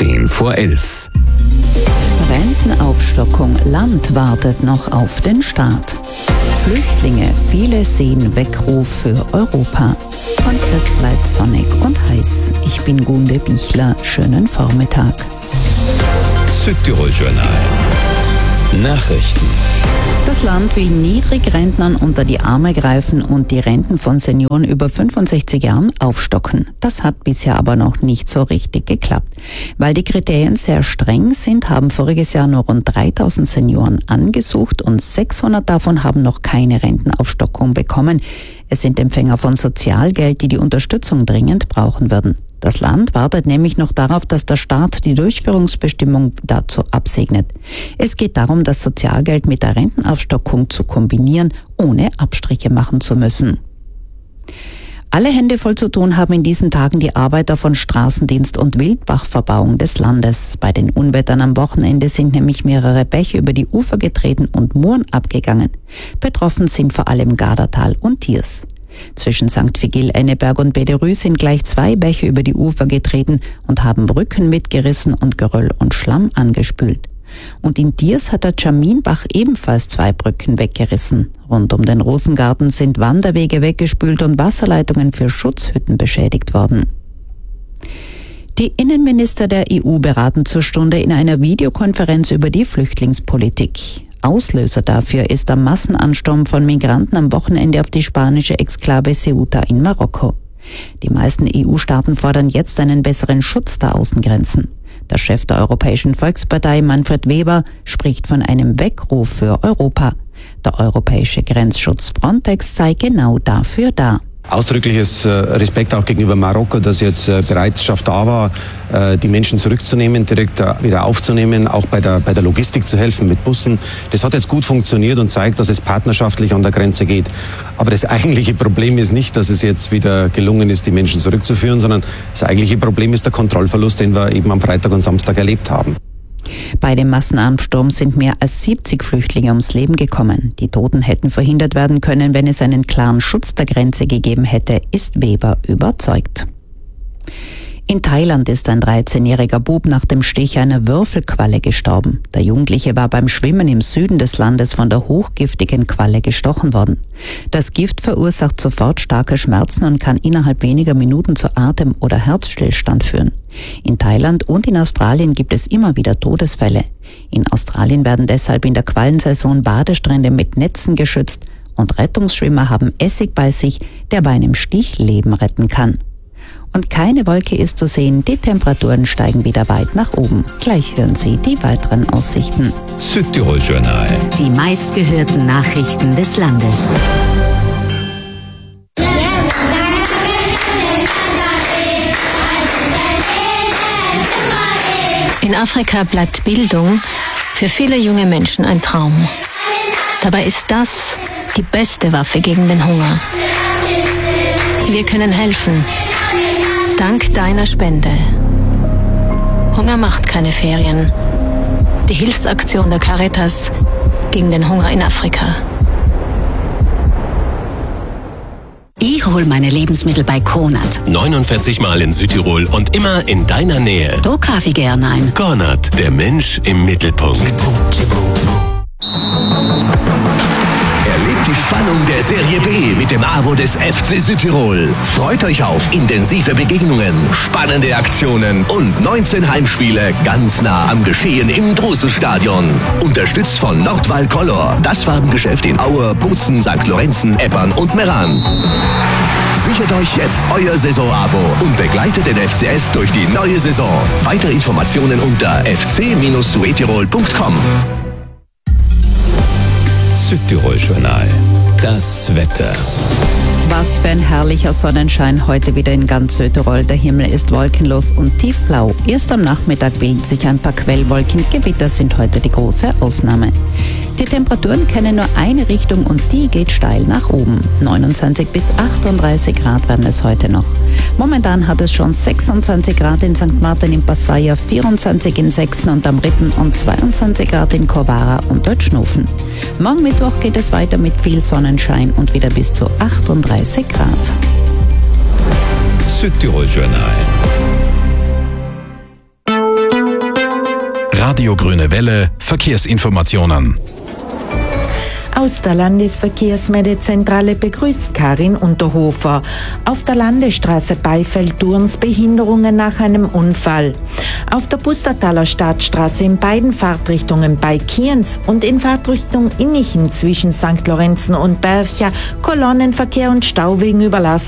11:10. Rentenaufstockung. Land wartet noch auf den Staat. Flüchtlinge, viele sehen Weckruf für Europa. Und es bleibt sonnig und heiß. Ich bin Gunde Bichler. Schönen Vormittag. Südtirol-Journal. Nachrichten. Das Land will Niedrigrentnern unter die Arme greifen und die Renten von Senioren über 65 Jahren aufstocken. Das hat bisher aber noch nicht so richtig geklappt. Weil die Kriterien sehr streng sind, haben voriges Jahr nur rund 3000 Senioren angesucht und 600 davon haben noch keine Rentenaufstockung bekommen. Es sind Empfänger von Sozialgeld, die die Unterstützung dringend brauchen würden. Das Land wartet nämlich noch darauf, dass der Staat die Durchführungsbestimmung dazu absegnet. Es geht darum, das Sozialgeld mit der Rentenaufstockung zu kombinieren, ohne Abstriche machen zu müssen. Alle Hände voll zu tun haben in diesen Tagen die Arbeiter von Straßendienst und Wildbachverbauung des Landes. Bei den Unwettern am Wochenende sind nämlich mehrere Bäche über die Ufer getreten und Muren abgegangen. Betroffen sind vor allem Gardatal und Tiers. Zwischen St. Vigil, Enneberg und Bederü sind gleich 2 Bäche über die Ufer getreten und haben Brücken mitgerissen und Geröll und Schlamm angespült. Und in Tiers hat der Tschaminbach ebenfalls 2 Brücken weggerissen. Rund um den Rosengarten sind Wanderwege weggespült und Wasserleitungen für Schutzhütten beschädigt worden. Die Innenminister der EU beraten zur Stunde in einer Videokonferenz über die Flüchtlingspolitik. Auslöser dafür ist der Massenansturm von Migranten am Wochenende auf die spanische Exklave Ceuta in Marokko. Die meisten EU-Staaten fordern jetzt einen besseren Schutz der Außengrenzen. Der Chef der Europäischen Volkspartei, Manfred Weber, spricht von einem Weckruf für Europa. Der europäische Grenzschutz Frontex sei genau dafür da. Ausdrückliches Respekt auch gegenüber Marokko, dass jetzt Bereitschaft da war, die Menschen zurückzunehmen, direkt wieder aufzunehmen, auch bei der Logistik zu helfen mit Bussen. Das hat jetzt gut funktioniert und zeigt, dass es partnerschaftlich an der Grenze geht. Aber das eigentliche Problem ist nicht, dass es jetzt wieder gelungen ist, die Menschen zurückzuführen, sondern das eigentliche Problem ist der Kontrollverlust, den wir eben am Freitag und Samstag erlebt haben. Bei dem Massenansturm sind mehr als 70 Flüchtlinge ums Leben gekommen. Die Toten hätten verhindert werden können, wenn es einen klaren Schutz der Grenze gegeben hätte, ist Weber überzeugt. In Thailand ist ein 13-jähriger Bub nach dem Stich einer Würfelqualle gestorben. Der Jugendliche war beim Schwimmen im Süden des Landes von der hochgiftigen Qualle gestochen worden. Das Gift verursacht sofort starke Schmerzen und kann innerhalb weniger Minuten zu Atem- oder Herzstillstand führen. In Thailand und in Australien gibt es immer wieder Todesfälle. In Australien werden deshalb in der Quallensaison Badestrände mit Netzen geschützt und Rettungsschwimmer haben Essig bei sich, der bei einem Stich Leben retten kann. Und keine Wolke ist zu sehen, die Temperaturen steigen wieder weit nach oben. Gleich hören Sie die weiteren Aussichten. Südtirol-Journal. Die meistgehörten Nachrichten des Landes. In Afrika bleibt Bildung für viele junge Menschen ein Traum. Dabei ist das die beste Waffe gegen den Hunger. Wir können helfen. Dank deiner Spende. Hunger macht keine Ferien. Die Hilfsaktion der Caritas gegen den Hunger in Afrika. Ich hol meine Lebensmittel bei Cornat. 49 Mal in Südtirol und immer in deiner Nähe. Da kaufe ich gern ein. Cornat, der Mensch im Mittelpunkt. Erlebt die Spannung der Serie B mit dem Abo des FC Südtirol. Freut euch auf intensive Begegnungen, spannende Aktionen und 19 Heimspiele ganz nah am Geschehen im Druselstadion. Unterstützt von Nordwall Color, das Farbengeschäft in Aue, Bozen, St. Lorenzen, Eppern und Meran. Sichert euch jetzt euer Saisonabo und begleitet den FCS durch die neue Saison. Weitere Informationen unter fc-suetirol.com. Südtirol-Journal. Das Wetter. Was für ein herrlicher Sonnenschein heute wieder in ganz Südtirol. Der Himmel ist wolkenlos und tiefblau. Erst am Nachmittag bilden sich ein paar Quellwolken. Gewitter sind heute die große Ausnahme. Die Temperaturen kennen nur eine Richtung und die geht steil nach oben. 29 bis 38 Grad werden es heute noch. Momentan hat es schon 26 Grad in St. Martin im Passaia, 24 in Sexten und am Ritten und 22 Grad in Corvara und Deutschnofen. Morgen Mittwoch geht es weiter mit viel Sonnenschein und wieder bis zu 38 Grad. Südtirol-Journal. Welle Verkehrsinformationen. Aus der Landesverkehrsmeldezentrale begrüßt Karin Unterhofer. Auf der Landesstraße Beifeld-Durns Behinderungen nach einem Unfall. Auf der Pustertaler Stadtstraße in beiden Fahrtrichtungen bei Kienz und in Fahrtrichtung Innichen zwischen St. Lorenzen und Bercha Kolonnenverkehr und Stau wegen Überlastung.